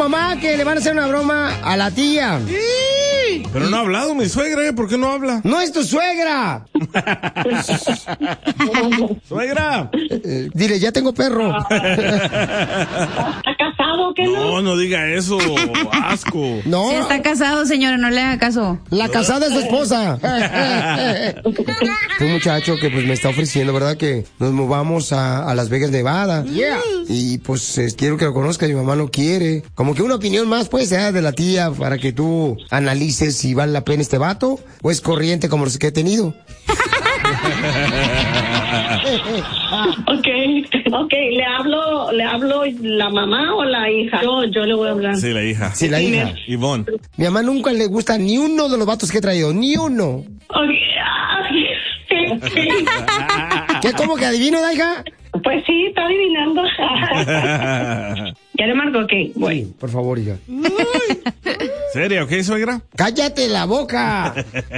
mamá que le van a hacer una broma a la tía. Pero no ha hablado mi suegra, ¿por qué no habla? ¡No es tu suegra! ¡Suegra! Dile, ya tengo perro. ¿Está casado o qué no? No diga eso, asco. No. Si está casado, señora, no le haga caso. La casada es su esposa. Un muchacho que pues me está ofreciendo, ¿verdad? Que nos movamos a Las Vegas, Nevada. Yeah. Y pues quiero que lo conozca, mi mamá lo quiere. Como que una opinión más pues de la tía para que tú analices si vale la pena este vato o es corriente como los que he tenido. Okay, ¿le hablo la mamá o la hija? Yo le voy a hablar. Sí, la hija. Sí, la hija. Ivonne. Mi mamá nunca le gusta ni uno de los vatos que he traído, ni uno. ¿Qué, cómo que adivino, da, hija? Pues sí, está adivinando. ¿Ya le marco? Ok, voy. Sí, por favor, hija. ¿Seria, ok, suegra? ¡Cállate la boca!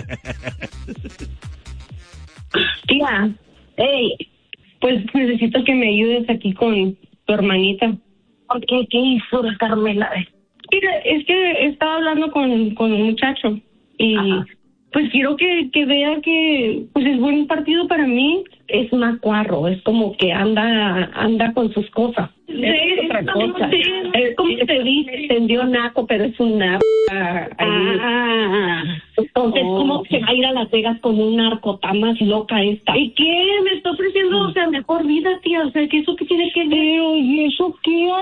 Tía, hey, pues necesito que me ayudes aquí con tu hermanita. ¿Por qué? ¿Qué hizo la Carmela? Mira, es que estaba hablando con un muchacho y pues quiero que vea que pues es buen partido para mí. Es un acuarro, es como que anda con sus cosas. Es otra cosa. Es como que te dice, tendió naco, pero es un naco. Entonces, ¿cómo se va a ir a Las Vegas con un narco tan más loca esta? ¿Y qué? Me está ofreciendo, o sea, mejor vida, tía. O sea, ¿que eso qué tiene que ver? ¿Y eso qué?